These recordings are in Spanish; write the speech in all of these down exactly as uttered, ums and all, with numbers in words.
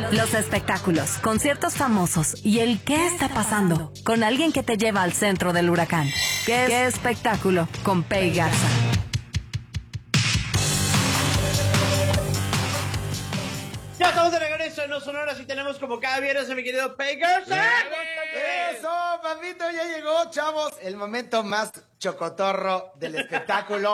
Los espectáculos, conciertos famosos y el qué está pasando con alguien que te lleva al centro del huracán. ¿Qué, ¿Qué espectáculo? Con Pei Garza. Ya estamos de regreso en No Sonoras y tenemos como cada viernes a mi querido Pei Garza. Eso, papito, ya llegó, chavos. El momento más chocotorro del espectáculo.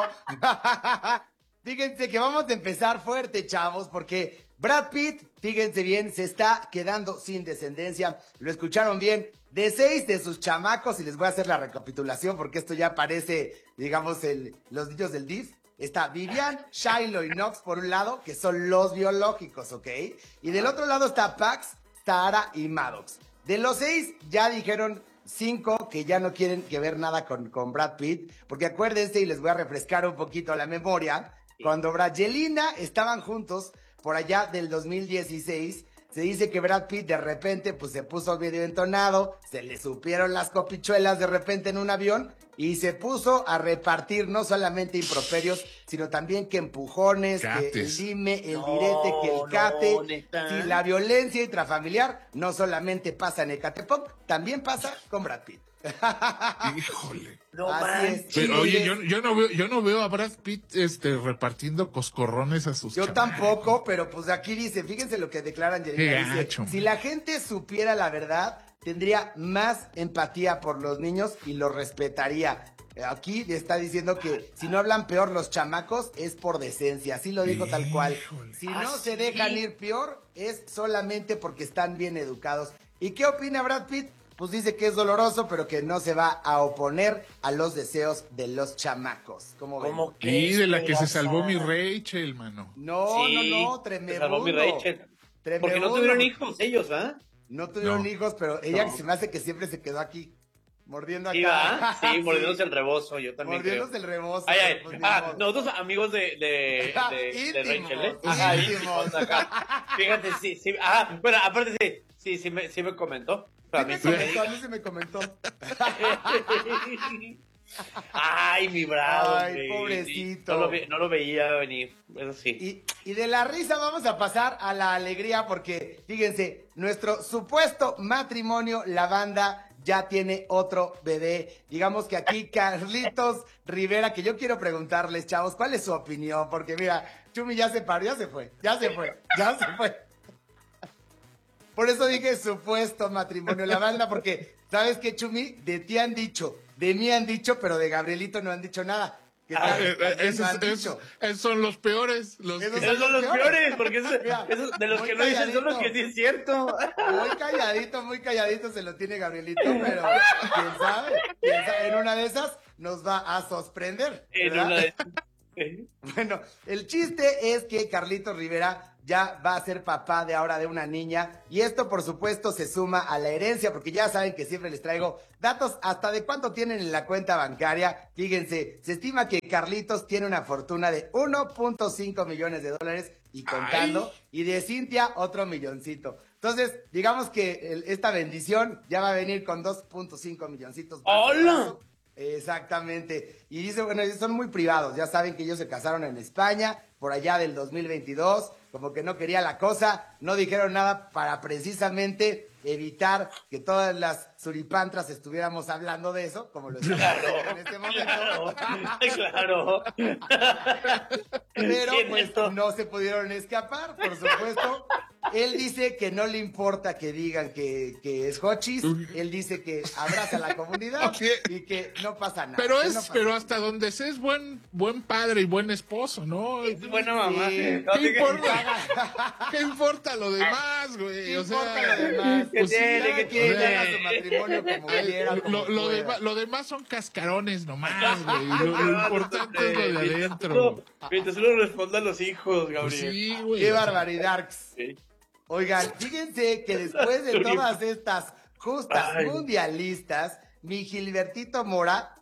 Fíjense que vamos a empezar fuerte, chavos, porque Brad Pitt, fíjense bien, se está quedando sin descendencia. Lo escucharon bien. De seis de sus chamacos, y les voy a hacer la recapitulación porque esto ya parece, digamos, el, los niños del D I F. Está Vivian, Shiloh y Knox por un lado, que son los biológicos, ¿ok? Y del otro lado está Pax, Tara y Maddox. De los seis, ya dijeron cinco que ya no quieren que ver nada con, con Brad Pitt, porque acuérdense, y les voy a refrescar un poquito la memoria, cuando Brangelina estaban juntos, por allá del dos mil dieciséis, se dice que Brad Pitt de repente pues se puso medio entonado, se le supieron las copichuelas de repente en un avión y se puso a repartir no solamente improperios, sino también que empujones, Cates. que el dime, el no, direte, que el cate. No, si la violencia intrafamiliar no solamente pasa en Ecatepec, también pasa con Brad Pitt. Híjole. No manches. Pero oye, yo, yo no veo, yo no veo a Brad Pitt este repartiendo coscorrones a sus Yo chamacos. tampoco, pero pues aquí dice, fíjense lo que declara Angelina. Dice, si la gente supiera la verdad, tendría más empatía por los niños y los respetaría. Aquí está diciendo que si no hablan peor los chamacos es por decencia, así lo dijo tal cual. Si no ¿Ah, se sí? dejan ir peor es solamente porque están bien educados. ¿Y qué opina Brad Pitt? Pues dice que es doloroso, pero que no se va a oponer a los deseos de los chamacos. ¿Cómo ven? ¿Cómo que y de la que se salvó mi Rachel, mano. No, sí, no, no, tremendo. Se salvó mi Rachel. Tremebundo. Porque no tuvieron hijos ellos, ¿ah? ¿eh? No tuvieron no. hijos, pero ella no. se me hace que siempre se quedó aquí. Mordiendo acá. Sí, sí, mordiéndose el rebozo, yo también mordiéndose creo. el rebozo. Ay, ay. Pues, ah, nosotros amigos de, de, de, de Rachel, ¿eh? Ajá, íntimos. Acá. Fíjate, sí, sí. Ah, bueno, aparte sí, sí, sí me, sí me comentó. Sí a mí, me comentó, a mí se me comentó. Ay, mi bravo. Ay, baby. Pobrecito. No lo, ve, no lo veía venir, eso sí. Y, y de la risa vamos a pasar a la alegría porque, fíjense, nuestro supuesto matrimonio, la banda, ya tiene otro bebé. Digamos que aquí Carlitos Rivera, que yo quiero preguntarles, chavos, ¿cuál es su opinión? Porque mira, Chumi ya se paró, ya se fue, ya se fue, ya se fue. Por eso dije supuesto matrimonio, la banda, porque, ¿sabes qué, Chumi? De ti han dicho, de mí han dicho, pero de Gabrielito no han dicho nada. Ah, eh, eh, esos, no esos, esos son los peores. Los esos, que... esos son los peores, porque esos, Mira, esos de los que no dicen son los que sí es cierto. Muy calladito, muy calladito se lo tiene Gabrielito, pero quién sabe, quién sabe, en una de esas nos va a sorprender. En una de... Bueno, el chiste es que Carlitos Rivera ya va a ser papá de ahora de una niña y esto por supuesto se suma a la herencia porque ya saben que siempre les traigo datos hasta de cuánto tienen en la cuenta bancaria. Fíjense, se estima que Carlitos tiene una fortuna de uno punto cinco millones de dólares y contando. Ay. Y de Cintia otro milloncito. Entonces, digamos que el, esta bendición ya va a venir con dos punto cinco milloncitos. ¡Hola! Exactamente. Y dice, bueno, son muy privados. Ya saben que ellos se casaron en España por allá del dos mil veintidós. Como que no quería la cosa. No dijeron nada para precisamente evitar que todas las suripantras estuviéramos hablando de eso, como lo estamos claro, en este momento. Claro. Pero pues no se pudieron escapar, por supuesto. Él dice que no le importa que digan que, que es Hochis. Él dice que abraza a la comunidad okay. y que no pasa nada. Pero es, no pero nada. Hasta donde se es buen, buen padre y buen esposo, ¿no? Es buena mamá. Sí. ¿Qué, importa? ¿Qué importa lo demás, güey? ¿Qué o importa sea, lo demás? ¿Qué pues tiene? Sí, ¿Qué tiene? Que haga su matrimonio como quiera. Como lo, lo, dema, lo demás son cascarones nomás, güey. Lo, lo importante es lo de adentro. Mientras uno responda a los hijos, Gabriel. Pues sí, güey. Qué barbaridad. Sí. Oigan, fíjense que después de todas estas justas Ay. mundialistas, mi Gilbertito Mora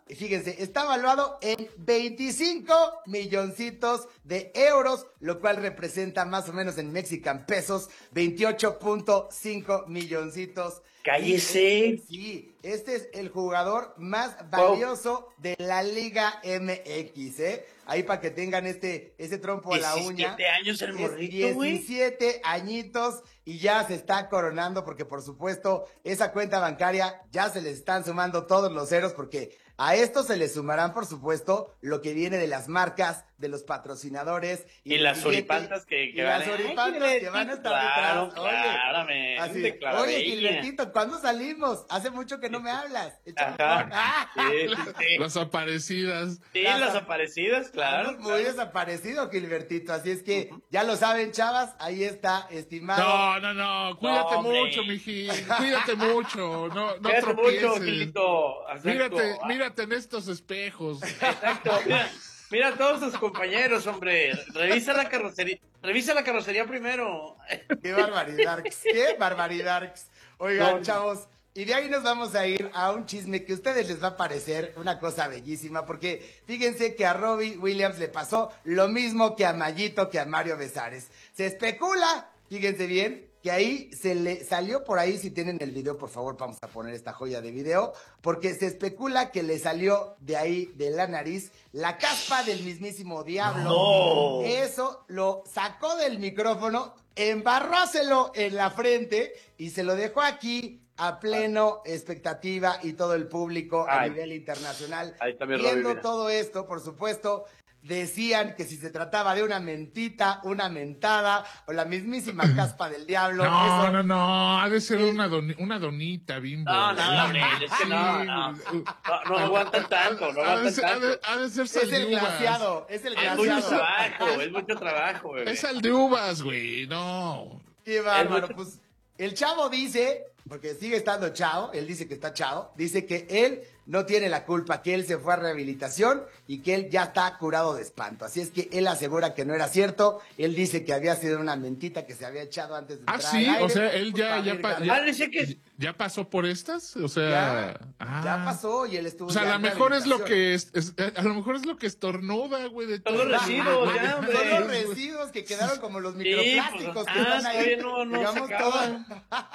y fíjense, está valuado en veinticinco milloncitos de euros, lo cual representa más o menos en Mexican pesos veintiocho punto cinco milloncitos. ¡Cállese! Sí, este es el jugador más valioso oh. de la Liga M X, ¿eh? Ahí para que tengan este, este trompo a la uña. diecisiete años el morrito, güey. diecisiete añitos y ya se está coronando porque, por supuesto, esa cuenta bancaria ya se le están sumando todos los ceros porque a esto se le sumarán, por supuesto, lo que viene de las marcas, de los patrocinadores. Y, y las oripantas que, que y van las oripantas que van a estar claro, detrás. Oye, claramente, así, claro, oye, Gilbertito, ¿cuándo salimos? Hace mucho que no me hablas. Ajá. Sí, sí, sí. Las aparecidas. Sí, las, las aparecidas, claro. Muy claro. desaparecido, Gilbertito. Así es que, uh-huh. ya lo saben, chavas, ahí está, estimado. No, no, no, cuídate no, mucho, mijín. Cuídate mucho. No, no cuídate tropieces. mucho, Gilito. Mírate, mírate en estos espejos. Exacto, mira. Mira a todos tus compañeros, hombre. Revisa la carrocería. Revisa la carrocería primero. Qué barbaridad. Qué barbaridad. Oigan, no, chavos. Y de ahí nos vamos a ir a un chisme que a ustedes les va a parecer una cosa bellísima. Porque fíjense que a Robbie Williams le pasó lo mismo que a Mayito, que a Mario Besares. Se especula, fíjense bien, que ahí se le salió por ahí, si tienen el video, por favor, vamos a poner esta joya de video, porque se especula que le salió de ahí, de la nariz, la caspa del mismísimo diablo. No. Eso lo sacó del micrófono, embarróselo en la frente y se lo dejó aquí a pleno expectativa y todo el público Ay. a nivel internacional. Ahí también viendo Robbie, todo esto, por supuesto. Decían que si se trataba de una mentita, una mentada o la mismísima caspa del diablo. No, eso... no, no, ha de ser sí. una, don, una donita, Bimbo. No, no, no, no, es que no, no, no, no aguantan tanto, no aguantan tanto. Ha de, ha de ser es el glaciado, es el glaciado. Es mucho trabajo, es mucho trabajo, güey. Es el de uvas, güey, no. Qué bárbaro, mucho... pues el chavo dice, porque sigue estando chavo, él dice que está chavo, dice que él no tiene la culpa, que él se fue a rehabilitación y que él ya está curado de espanto. Así es que él asegura que no era cierto. Él dice que había sido una mentita que se había echado antes de ah, entrar sí, al aire, o sea, él ya, ya, pa, ya, ah, dice que... ya pasó por estas, o sea, ya, ah. ya pasó y él estuvo. O sea, a lo mejor es lo que es, es, a lo mejor es lo que estornuda, güey, de todos los residuos, ya, hombre. Todos los residuos que quedaron como los microplásticos sí, pues, que ah, están ahí. No, no, digamos todo.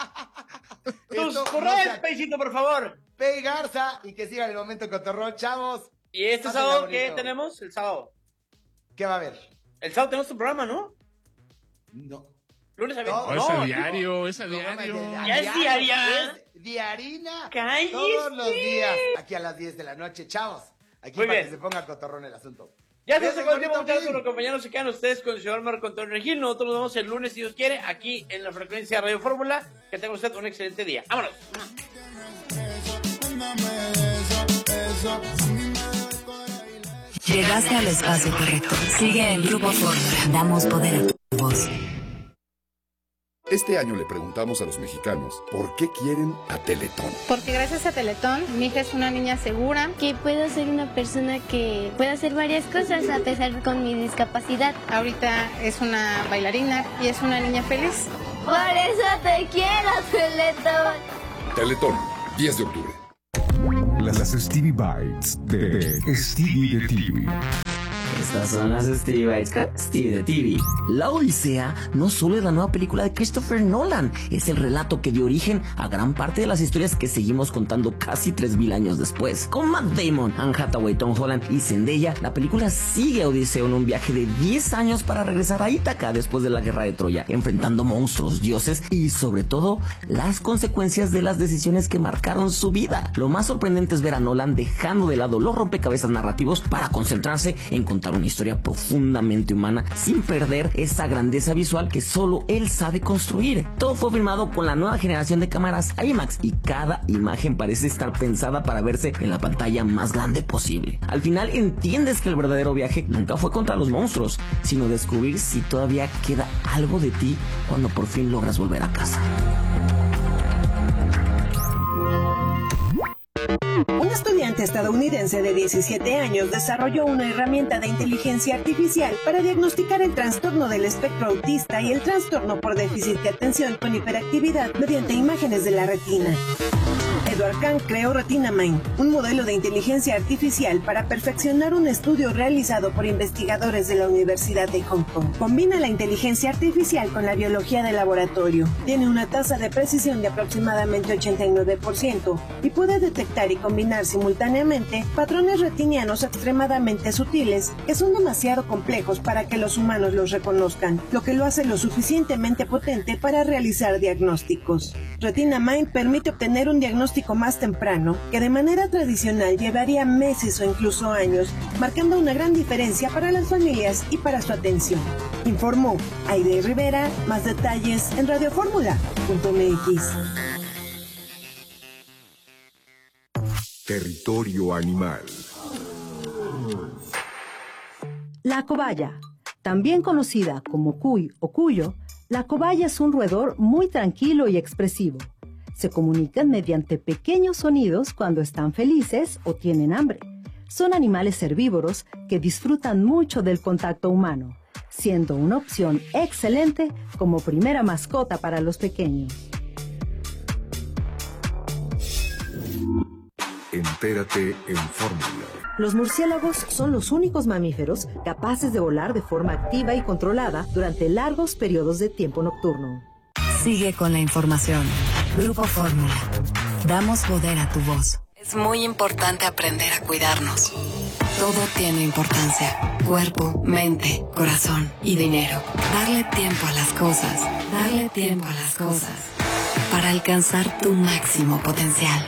Tus correos, Peicito, por favor. Pei Garza y que siga el momento cotorrón, chavos. ¿Y este Pásenla sábado bonito. Qué tenemos? El sábado. ¿Qué va a haber? El sábado tenemos tu programa, ¿no? No. Lunes a viernes. No, no, es a diario, no. es a diario. Ya es diaria. Es diarina. ¡Cállese! Todos los días, aquí a las diez de la noche, chavos. Aquí Muy para bien. que se ponga cotorrón el asunto. Ya se acabó el tiempo, muchachos, con los compañeros. Se quedan ustedes con el señor Marco Antonio Regil. Nosotros nos vemos el lunes, si Dios quiere, aquí en la frecuencia Radio Fórmula. Que tenga usted un excelente día. ¡Vámonos! Llegaste al espacio correcto. Sigue en Grupo Fórmula. Damos poder a tu voz. Este año le preguntamos a los mexicanos por qué quieren a Teletón. Porque gracias a Teletón, mi hija es una niña segura. Que puedo ser una persona que pueda hacer varias cosas a pesar con mi discapacidad. Ahorita es una bailarina y es una niña feliz. Por eso te quiero, Teletón. Teletón, diez de octubre. Las Stevie Bites de Stevie de T V. Estas son las Stevie Bites con Stevie de T V. La Odisea no solo es la nueva película de Christopher Nolan, es el relato que dio origen a gran parte de las historias que seguimos contando casi tres mil años después. Con Matt Damon, Anne Hathaway, Tom Holland y Zendaya, la película sigue a Odiseo en un viaje de diez años para regresar a Ítaca después de la guerra de Troya, enfrentando monstruos, dioses y sobre todo las consecuencias de las decisiones que marcaron su vida. Lo más sorprendente es ver a Nolan dejando de lado los rompecabezas narrativos para concentrarse en contar una historia profundamente humana sin perder esa grandeza visual que solo él sabe construir. Todo fue filmado con la nueva generación de cámaras IMAX y cada imagen parece estar pensada para verse en la pantalla más grande posible. Al final entiendes que el verdadero viaje nunca fue contra los monstruos, sino descubrir si todavía queda algo de ti cuando por fin logras volver a casa. Un estudiante estadounidense de diecisiete años desarrolló una herramienta de inteligencia artificial para diagnosticar el trastorno del espectro autista y el trastorno por déficit de atención con hiperactividad mediante imágenes de la retina. Edward Kang creó RetinaMind, un modelo de inteligencia artificial para perfeccionar un estudio realizado por investigadores de la Universidad de Hong Kong. Combina la inteligencia artificial con la biología de laboratorio. Tiene una tasa de precisión de aproximadamente ochenta y nueve por ciento y puede detectar y combinar simultáneamente patrones retinianos extremadamente sutiles que son demasiado complejos para que los humanos los reconozcan, lo que lo hace lo suficientemente potente para realizar diagnósticos. RetinaMind permite obtener un diagnóstico más temprano que de manera tradicional llevaría meses o incluso años, marcando una gran diferencia para las familias y para su atención. Informó Aide Rivera. Más detalles en radioformula punto m x. Territorio animal. La cobaya, también conocida como cuy o cuyo, la cobaya es un roedor muy tranquilo y expresivo. Se comunican mediante pequeños sonidos cuando están felices o tienen hambre. Son animales herbívoros que disfrutan mucho del contacto humano, siendo una opción excelente como primera mascota para los pequeños. Entérate en Fórmula. Los murciélagos son los únicos mamíferos capaces de volar de forma activa y controlada durante largos periodos de tiempo nocturno. Sigue con la información. Grupo Fórmula. Damos poder a tu voz. Es muy importante aprender a cuidarnos. Todo tiene importancia. Cuerpo, mente, corazón y dinero. Darle tiempo a las cosas. Darle tiempo a las cosas. Para alcanzar tu máximo potencial.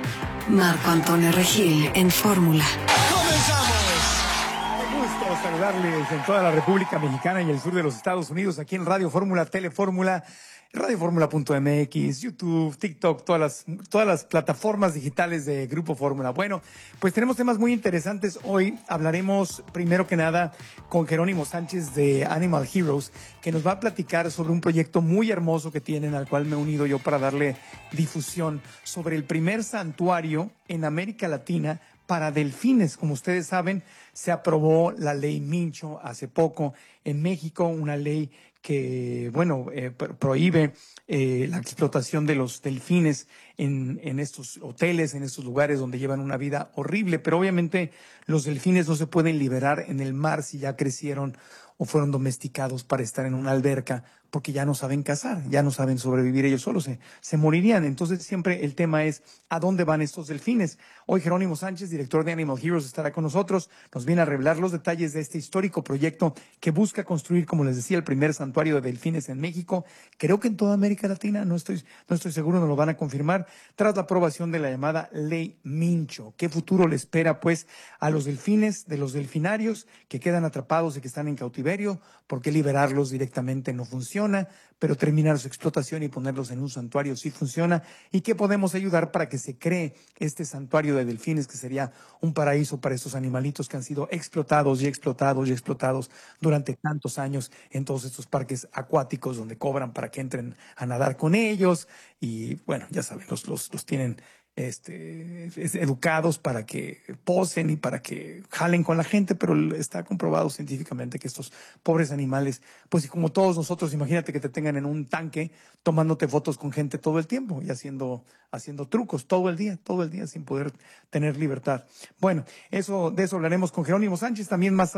Marco Antonio Regil en Fórmula. ¡Comenzamos! Un gusto saludarles en toda la República Mexicana y el sur de los Estados Unidos, aquí en Radio Fórmula, Telefórmula, radioformula punto m x, YouTube, TikTok, todas las, todas las plataformas digitales de Grupo Fórmula. Bueno, pues tenemos temas muy interesantes. Hoy hablaremos primero que nada con Jerónimo Sánchez de Animal Heroes, que nos va a platicar sobre un proyecto muy hermoso que tienen, al cual me he unido yo para darle difusión, sobre el primer santuario en América Latina para delfines. Como ustedes saben, se aprobó la ley Mincho hace poco en México, una ley que, bueno, eh, prohíbe eh, la explotación de los delfines en, en estos hoteles, en estos lugares donde llevan una vida horrible. Pero obviamente los delfines no se pueden liberar en el mar si ya crecieron o fueron domesticados para estar en una alberca, porque ya no saben cazar, ya no saben sobrevivir ellos solos, se, se morirían. Entonces siempre el tema es, ¿a dónde van estos delfines? Hoy Jerónimo Sánchez, director de Animal Heroes, estará con nosotros, nos viene a revelar los detalles de este histórico proyecto que busca construir, como les decía, el primer santuario de delfines en México, creo que en toda América Latina, no estoy, no estoy seguro, nos lo van a confirmar, tras la aprobación de la llamada Ley Mincho. ¿Qué futuro le espera, pues, a los delfines de los delfinarios que quedan atrapados y que están en cautiverio? ¿Por qué liberarlos directamente no funciona? Pero terminar su explotación y ponerlos en un santuario sí funciona. ¿Y qué podemos ayudar para que se cree este santuario de delfines, que sería un paraíso para estos animalitos que han sido explotados y explotados y explotados durante tantos años en todos estos parques acuáticos donde cobran para que entren a nadar con ellos? Y bueno, ya saben, los, los, los tienen Este, educados para que posen y para que jalen con la gente, pero está comprobado científicamente que estos pobres animales, pues y como todos nosotros, imagínate que te tengan en un tanque tomándote fotos con gente todo el tiempo y haciendo, haciendo trucos todo el día, todo el día sin poder tener libertad. Bueno, eso, de eso hablaremos con Jerónimo Sánchez también más